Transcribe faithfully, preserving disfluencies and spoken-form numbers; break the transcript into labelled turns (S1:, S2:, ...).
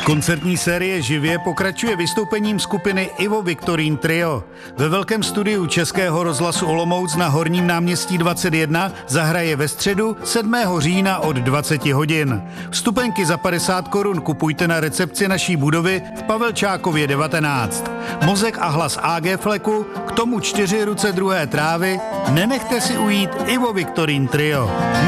S1: Koncertní série živě pokračuje vystoupením skupiny Ivo Viktorín Trio. Ve velkém studiu Českého rozhlasu Olomouc na Horním náměstí dvacet jedna zahraje ve středu sedmého října od dvacet hodin. Vstupenky za padesát korun kupujte na recepci naší budovy v Pavelčákově devatenáct. Mozek a hlas á gé Fleku, k tomu čtyři ruce druhé trávy, nenechte si ujít Ivo Viktorín Trio.